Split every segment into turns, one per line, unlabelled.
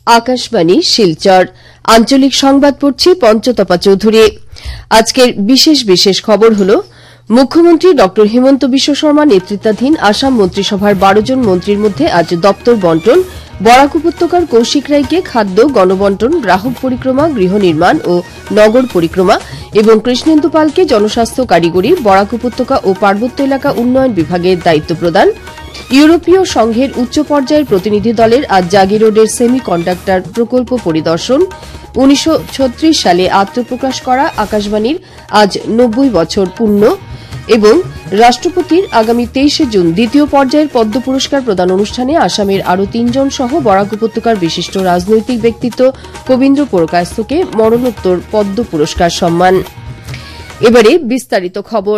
আকাশবাণী শিলচর আঞ্চলিক সংবাদ পড়ছি পঞ্চতপা চৌধুরী। আজকের বিশেষ খবর হল মুখ্যমন্ত্রী ড হিমন্ত বিশ্ব শর্মা নেতৃত্বাধীন আসাম মন্ত্রিসভার ১২ জন মন্ত্রীর মধ্যে আজ দপ্তর বন্টন, বরাক উপত্যকার কৌশিক রায়কে খাদ্য, গণবন্টন, গ্রাহক পরিক্রমা, গৃহ নির্মাণ ও নগর পরিক্রমা এবং কৃষ্ণেন্দু পালকে জনস্বাস্থ্য কারিগরি, বরাক উপত্যকা ও পার্বত্য এলাকা উন্নয়ন বিভাগের দায়িত্ব প্রদান। ইউরোপীয় সংঘের উচ্চ পর্যায়ের প্রতিনিধি দলের আজ জাগি রোডের সেমি কন্ডাক্টর প্রকল্প পরিদর্শন। ১৯৩৬ সালে আত্মপ্রকাশ করা আকাশবাণীর আজ ৯০ বছর পূর্ণ এবং রাষ্ট্রপতির আগামী ২৩ জুন দ্বিতীয় পর্যায়ের পদ্ম পুরস্কার প্রদান অনুষ্ঠানে আসামের আরও ৩ জন সহ বরাক উপত্যকার বিশিষ্ট রাজনৈতিক ব্যক্তিত্ব কবীন্দ্র পুরকায়স্থকে মরণোত্তর পদ্ম পুরস্কার সম্মান। এবারে বিস্তারিত খবর।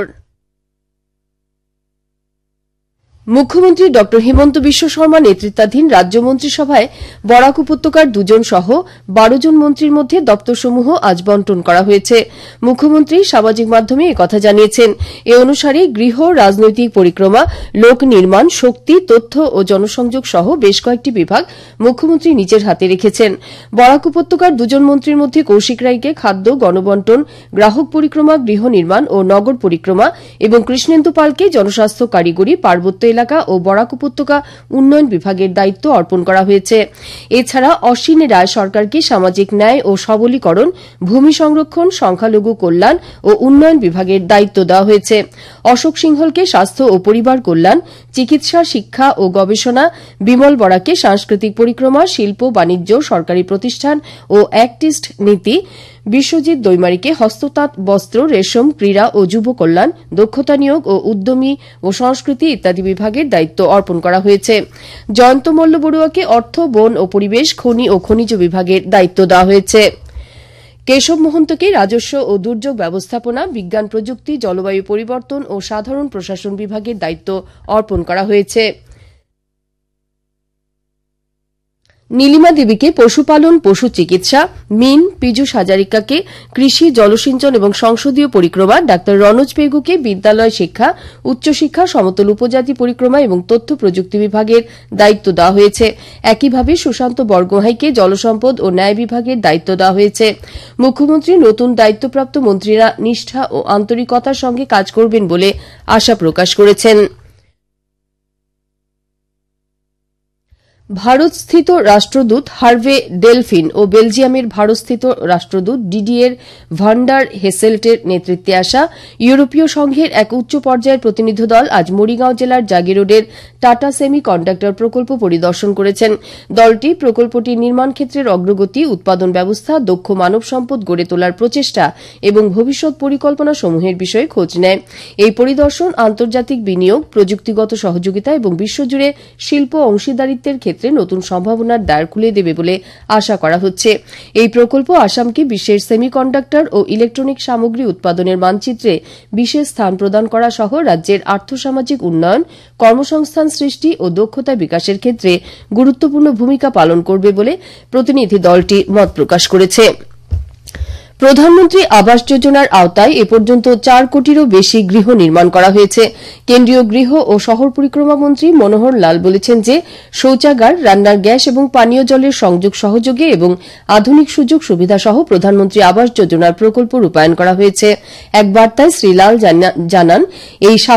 মুখ্যমন্ত্রী ড হিমন্ত বিশ্ব শর্মা নেতৃত্বাধীন রাজ্য মন্ত্রিসভায় বরাক উপত্যকার ২ জন সহ ১২ জন মন্ত্রীর মধ্যে দপ্তরসমূহ আজ বন্টন করা হয়েছে। মুখ্যমন্ত্রী সামাজিক মাধ্যমে একথা জানিয়েছেন। এ অনুসারে গৃহ, রাজনৈতিক পরিক্রমা, লোক নির্মাণ, শক্তি, তথ্য ও জনসংযোগ সহ বেশ কয়েকটি বিভাগ মুখ্যমন্ত্রী নিজের হাতে রেখেছেন। বরাক উপত্যকার ২ জন মন্ত্রীর মধ্যে কৌশিক রায়কে খাদ্য, গণবন্টন, গ্রাহক পরিক্রমা, গৃহ নির্মাণ ও নগর পরিক্রমা এবং কৃষ্ণেন্দু পালকে জনস্বাস্থ্য কারিগরি, পার্বত্য এলাকা ও বরাক উপত্যকা উন্নয়ন বিভাগের দায়িত্ব অর্পণ করা হয়েছে। এছাড়া অশ্বিনী রায় সরকারকে সামাজিক ন্যায় ও সবলীকরণ, ভূমি সংরক্ষণ, সংখ্যালঘু কল্যাণ ও উন্নয়ন বিভাগের দায়িত্ব দেওয়া হয়েছে। অশোক সিংহলকে স্বাস্থ্য ও পরিবার কল্যাণ, চিকিৎসা, শিক্ষা ও গবেষণা, বিমল বরাকে সাংস্কৃতিক পরিক্রমা, শিল্প, বাণিজ্য, সরকারি প্রতিষ্ঠান ও অ্যাক্ট ইস্ট নীতি, বিশ্বজিৎ দৈমারীকে হস্ততাঁত, বস্ত্র, রেশম, ক্রীড়া ও যুব কল্যাণ, দক্ষতা নিয়োগ ও উদ্যমী ও সংস্কৃতি ইত্যাদি বিভাগের দায়িত্ব অর্পণ করা হয়েছে। জয়ন্ত মল্ল বড়ুয়াকে অর্থ, বন ও পরিবেশ, খনি ও খনিজ বিভাগের দায়িত্ব দেওয়া হয়েছে। কেশব মহন্তকে রাজস্ব ও দুর্যোগ ব্যবস্থাপনা, বিজ্ঞান প্রযুক্তি, জলবায়ু পরিবর্তন ও সাধারণ প্রশাসন বিভাগের দায়িত্ব অর্পণ করা হয়েছে। নীলিমা দেবীকে পশুপালন, পশু চিকিৎসা, মিন পীযূষ হাজারিকাকে কৃষি, জলসিঞ্চন এবং সংসদীয় পরিক্রমা, ডা রনোজ পেগুকে বিদ্যালয় শিক্ষা, উচ্চশিক্ষা, সমতল উপজাতি পরিক্রমা এবং তথ্য প্রযুক্তি বিভাগের দায়িত্ব দেওয়া হয়েছে। একইভাবে সুশান্ত বরগোহাইকে জলসম্পদ ও ন্যায় বিভাগের দায়িত্ব দেওয়া হয়েছে। মুখ্যমন্ত্রী নতুন দায়িত্বপ্রাপ্ত মন্ত্রীরা নিষ্ঠা ও আন্তরিকতার সঙ্গে কাজ করবেন বলে আশা প্রকাশ করেছেন। ভারতস্থিত রাষ্ট্রদূত হার্ভে ডেলফিন ও বেলজিয়ামের ভারতস্থিত রাষ্ট্রদূত ডিডিয়ের ভান্ডার হেসেল্টের নেতৃত্বে আসা ইউরোপীয় সংঘের এক উচ্চ পর্যায়ের প্রতিনিধি দল আজ মরিগাঁও জেলার জাগি রোডের টাটা সেমি কন্ডাক্টর প্রকল্প পরিদর্শন করেছেন। দলটি প্রকল্পটির নির্মাণ ক্ষেত্রের অগ্রগতি, উৎপাদন ব্যবস্থা, দক্ষ মানব সম্পদ গড়ে তোলার প্রচেষ্টা এবং ভবিষ্যৎ পরিকল্পনা সমূহের বিষয়ে খোঁজ নেয়। এই পরিদর্শন আন্তর্জাতিক বিনিয়োগ, প্রযুক্তিগত সহযোগিতা এবং বিশ্বজুড়ে শিল্প অংশীদারিত্বের ক্ষেত্রে নতুন সম্ভাবনার দ্বার খুলে দেবে বলে আশা করা হচ্ছে। এই প্রকল্প আসামকে বিশ্বের সেমিকন্ডাক্টর ও ইলেকট্রনিক সামগ্রী উৎপাদনের মানচিত্রে বিশেষ স্থান প্রদান করা সহ রাজ্যের আর্থসামাজিক উন্নয়ন, কর্মসংস্থান সৃষ্টি ও দক্ষতা বিকাশের ক্ষেত্রে গুরুত্বপূর্ণ ভূমিকা পালন করবে বলে প্রতিনিধি দলটি মত প্রকাশ করেছে। প্রধানমন্ত্রী আবাস যোজনার আওতায় এ পর্যন্ত ৪ কোটিরও বেশি গৃহ নির্মাণ করা হয়েছে। কেন্দ্রীয় গৃহ ও শহর পরিক্রমা মন্ত্রী মনোহর লাল বলেছেন যে শৌচাগার, রান্নার গ্যাস এবং পানীয় জলের সংযোগ সহযোগে এবং আধুনিক সুযোগ সুবিধা সহ প্রধানমন্ত্রী আবাস যোজনার প্রকল্প রূপায়ণ করা হয়েছে। এক বার্তায় শ্রী লাল জানান এই